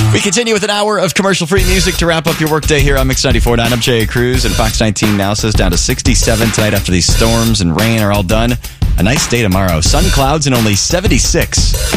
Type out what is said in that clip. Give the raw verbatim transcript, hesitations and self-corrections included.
We continue with an hour of commercial-free music to wrap up your workday here on Mix ninety-four point nine. I'm Jay Cruz, and Fox nineteen now says down to sixty-seven tonight after these storms and rain are all done. A nice day tomorrow. Sun, clouds, and only seventy-six.